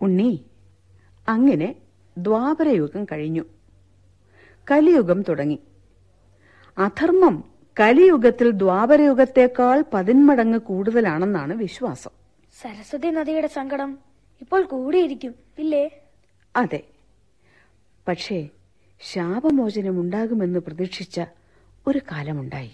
ഉണ്ണി, അങ്ങനെ ദ്വാപരയുഗം കഴിഞ്ഞു. കലിയുഗം തുടങ്ങി. അധർമ്മം കലിയുഗത്തിൽ ദ്വാപരയുഗത്തേക്കാൾ 10 മടങ്ങ് കൂടുതലാണെന്നാണ് വിശ്വാസം. സരസ്വതി നദിയുടെ സങ്കടം ഇപ്പോൾ കൂടിയിരിക്കും, ഇല്ലേ? അതെ. പക്ഷേ ശാപമോചനമുണ്ടാകുമെന്ന് പ്രതീക്ഷിച്ച ഒരു കാലമുണ്ടായി.